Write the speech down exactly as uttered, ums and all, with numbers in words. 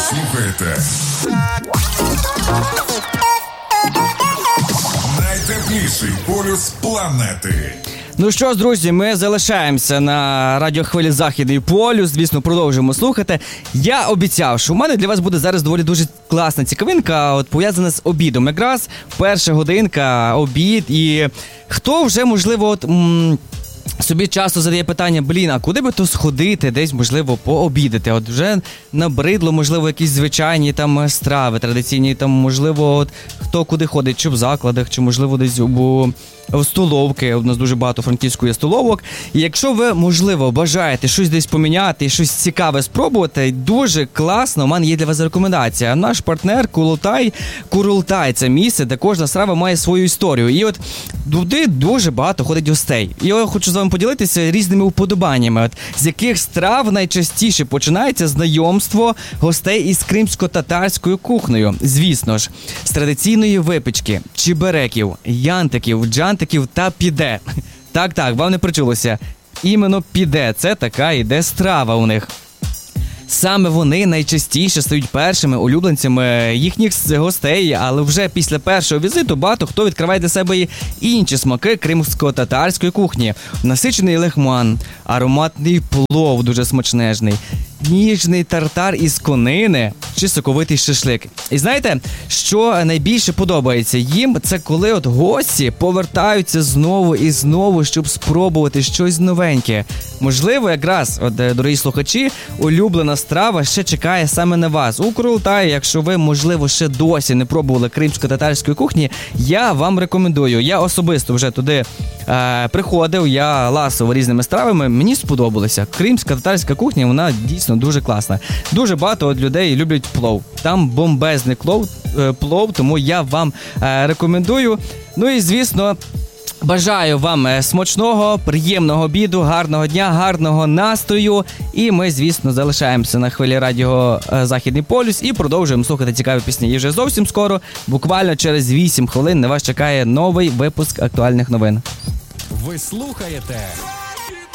слухаєте найтепліший полюс планети. Ну що ж, друзі, ми залишаємося на радіохвилі Західний полюс, звісно, продовжуємо слухати. Я обіцяв, що у мене для вас буде зараз доволі дуже класна цікавинка, от пов'язана з обідом. Якраз перша годинка, обід, і хто вже, можливо, от... М- собі часто задає питання, блін, а куди би то сходити, десь, можливо, пообідати? От вже набридло, можливо, якісь звичайні там страви традиційні, там, можливо, от хто куди ходить, чи в закладах, чи, можливо, десь у, у столовки. У нас дуже багато франківської столовок. І якщо ви, можливо, бажаєте щось десь поміняти, щось цікаве спробувати, дуже класно, у мене є для вас рекомендація. Наш партнер Курултай, Курултай – це місце, де кожна страва має свою історію. І от туди дуже багато ходить гостей. І я хочу з вами поділитися різними уподобаннями, от, з яких страв найчастіше починається знайомство гостей із кримсько-татарською кухнею. Звісно ж, з традиційної випічки, чебереків, янтиків, джантиків та піде. Так-так, вам не причулося. Іменно піде. Це така іде страва у них. Саме вони найчастіше стають першими улюбленцями їхніх гостей, але вже після першого візиту багато хто відкриває для себе і інші смаки кримсько-татарської кухні. Насичений лехман, ароматний плов дуже смачнежний, ніжний тартар із конини чи соковитий шашлик. І знаєте, що найбільше подобається їм? Це коли от гості повертаються знову і знову, щоб спробувати щось новеньке. Можливо, якраз, от, дорогі слухачі, улюблена страва ще чекає саме на вас. У Курултаї, якщо ви, можливо, ще досі не пробували кримсько-татарської кухні, я вам рекомендую. Я особисто вже туди е, приходив, я ласував різними стравами, мені сподобалося. Кримсько-татарська кухня, вона дійсно дуже класна. Дуже багато от людей люблять плов. Там бомбезний плов, е, плов, тому я вам е, рекомендую. Ну і, звісно, бажаю вам смачного, приємного обіду, гарного дня, гарного настрою. І ми, звісно, залишаємося на хвилі радіо Західний полюс і продовжуємо слухати цікаві пісні. І вже зовсім скоро, буквально через вісім хвилин, на вас чекає новий випуск актуальних новин. Ви слухаєте